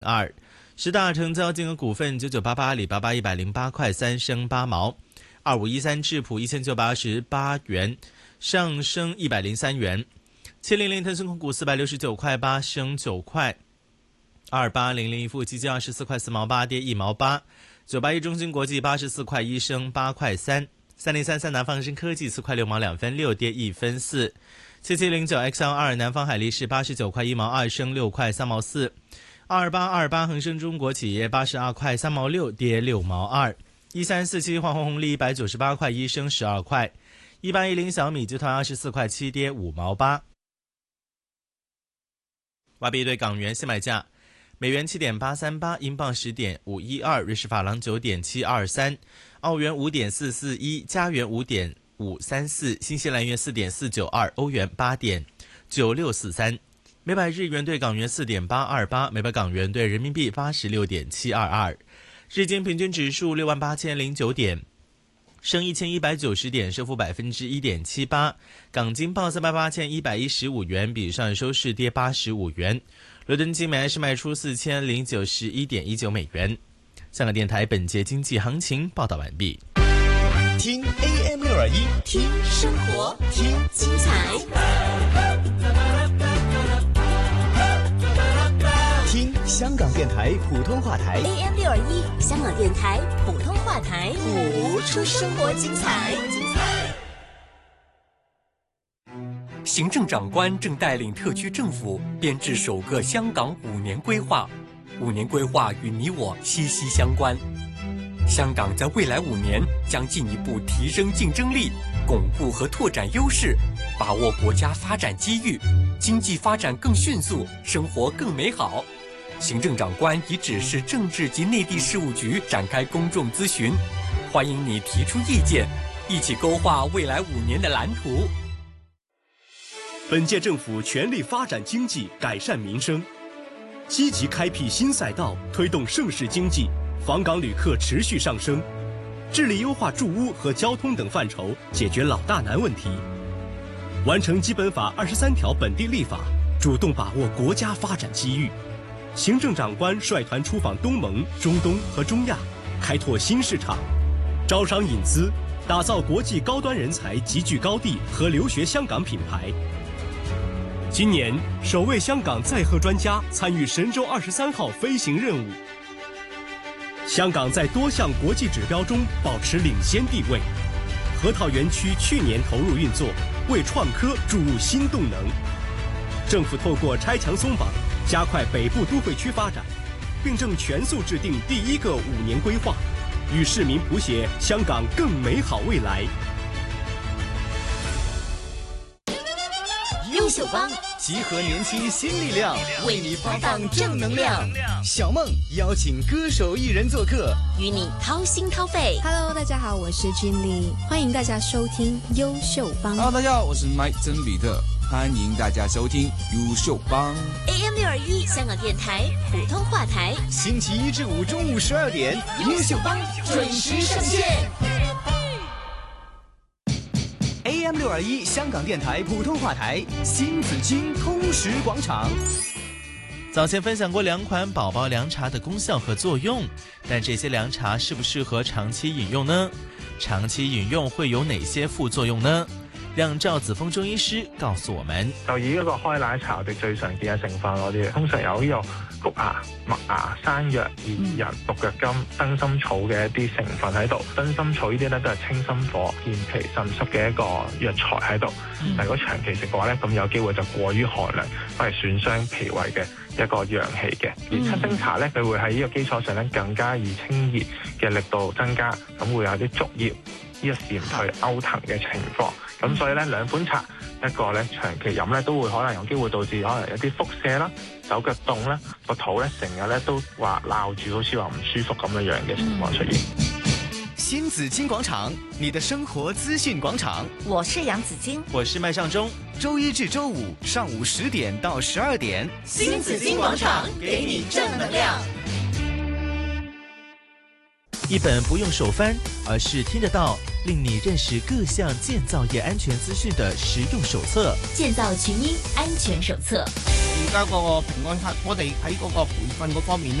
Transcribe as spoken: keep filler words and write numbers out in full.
二。十大成交金额股份九九八八，阿里巴巴一百零八块三升八毛。二五一三智普一千九百二十八元，上升一百零三元。七零零腾讯控股四百六十九块八升九块。二八零零一富基金二十四块四毛八跌一毛八。九八一中芯国际八十四块一升八块三。三零三三南方生科技四块六毛两分六跌一分四。七七零九 X L 二南方海力士八十九块一毛二升六块三毛四。二八二八恒生中国企业八十二块三毛六跌六毛二。一三四七华虹红利一百九十八块一升十二块。一八一零小米集团二十四块七跌五毛八。外币对港元现买价：美元七点八三八，英镑十点五一二，瑞士法郎九点七二三，澳元五点四四一，加元五点五三四，新西兰元四点四九二，欧元八点九六四三。每百日元对港元四点八二八，每百港元对人民币八十六点七二二。日经平均指数六万八千零九点，升一千一百九十点，升幅百分之一点七八。港金报三万八千一百一十五元，比上日收市跌八十五元。伦敦金每安士卖出四千零九十一点一九美元。香港电台本节经济行情报道完毕。 听 A M 六二一， 听生活，听精彩。 听香港电台普通话台 A M 六二一，香港电台普通话台，谱出生活精彩。 行政长官正带领特区政府编制首个香港五年规划，五年规划与你我息息相关。香港在未来五年将进一步提升竞争力，巩固和拓展优势，把握国家发展机遇，经济发展更迅速，生活更美好。行政长官已指示政治及内地事务局展开公众咨询，欢迎你提出意见，一起勾画未来五年的蓝图。 本届政府全力发展经济，改善民生，积极开辟新赛道，推动盛世经济，访港旅客持续上升，致力优化住屋和交通等范畴，解决老大难问题，完成基本法二十三条本地立法，主动把握国家发展机遇。行政长官率团出访东盟、中东和中亚，开拓新市场，招商引资，打造国际高端人才集聚高地和留学香港品牌。今年首位香港载荷专家参与神舟二十三号飞行任务。香港在多项国际指标中保持领先地位。河套园区去年投入运作，为创科注入新动能。政府透过拆墙松绑，加快北部都会区发展，并正全速制定第一个五年规划，与市民谱写香港更美好未来。 优秀帮集合年轻新力量， 为你发放正能量。 小梦邀请歌手艺人做客， 与你掏心掏肺。 Hello， 大家好，我是君丽，欢迎大家收听优秀帮。 Hello， 大家好，我是麦曾比特，欢迎大家收听优秀帮。 A M 六二一香港电台普通话台， 星期一至五中午十二点， 优秀帮准时上线。 A M 六二一香港电台普通话台，新紫金通识广场。 早前分享过两款宝宝凉茶的功效和作用，但这些凉茶适不适合长期饮用呢？长期饮用会有哪些副作用呢？讓趙子峰中醫師告訴我們。 就以一個開奶茶我哋最常見嘅成分嗰啲，通常有呢個谷芽、麥芽、山藥、薏仁、獨腳金、燈心草嘅一啲成分喺度。燈心草呢啲咧都係清心火、健脾鎮濕嘅一個藥材喺度。嗯、但如果長期食嘅話咧，咁有機會就過於寒涼，反而損傷脾胃嘅一個陽氣嘅。而七星茶咧，佢會喺呢個基礎上咧更加以清熱嘅力度增加，咁會有啲竹葉呢個禪退勾騰嘅情況。咁所以咧兩款茶，一個咧長期飲咧都會可能有機會導致可能有啲腹瀉啦、手腳凍啦、個肚咧成日咧都話鬧住，好似話唔舒服咁樣樣嘅情況出現。 新紫金廣場，你的生活資訊廣場。 我是楊子矜， 我是麥尚中。 周一至周五上午十點到十二點， 新紫金廣場給你正能量。 一本不用手翻，而是听得到，令你认识各项建造业安全資訊的實用手冊。 建造群英安全手冊。 而家嗰個平安卡，我哋喺嗰個培訓嗰方面呢。